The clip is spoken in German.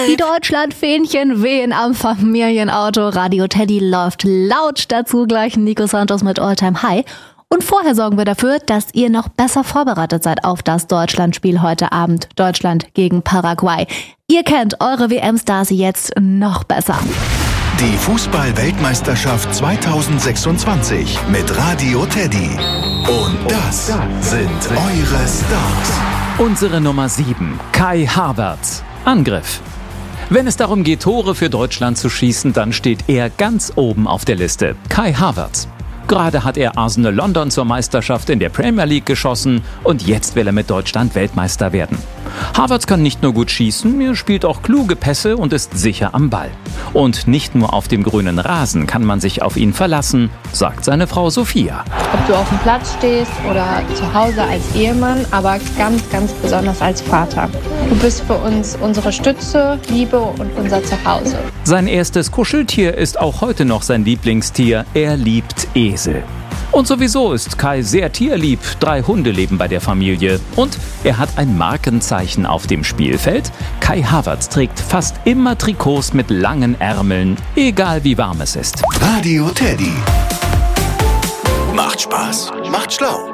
Die Deutschlandfähnchen wehen am Familienauto. Radio Teddy läuft laut. Dazu gleich Nico Santos mit Alltime High. Und vorher sorgen wir dafür, dass ihr noch besser vorbereitet seid auf das Deutschlandspiel heute Abend. Deutschland gegen Paraguay. Ihr kennt eure WM-Stars jetzt noch besser. Die Fußball-Weltmeisterschaft 2026 mit Radio Teddy. Und das sind eure Stars. Unsere Nummer 7, Kai Havertz. Angriff. Wenn es darum geht, Tore für Deutschland zu schießen, dann steht er ganz oben auf der Liste. Kai Havertz. Gerade hat er Arsenal London zur Meisterschaft in der Premier League geschossen und jetzt will er mit Deutschland Weltmeister werden. Havertz kann nicht nur gut schießen, er spielt auch kluge Pässe und ist sicher am Ball. Und nicht nur auf dem grünen Rasen kann man sich auf ihn verlassen, sagt seine Frau Sophia. Ob du auf dem Platz stehst oder zu Hause als Ehemann, aber ganz, ganz besonders als Vater. Du bist für uns unsere Stütze, Liebe und unser Zuhause. Sein erstes Kuscheltier ist auch heute noch sein Lieblingstier. Er liebt Esel. Und sowieso ist Kai sehr tierlieb. 3 Hunde leben bei der Familie. Und er hat ein Markenzeichen auf dem Spielfeld. Kai Havertz trägt fast immer Trikots mit langen Ärmeln, egal wie warm es ist. Radio Teddy. Macht Spaß, macht schlau.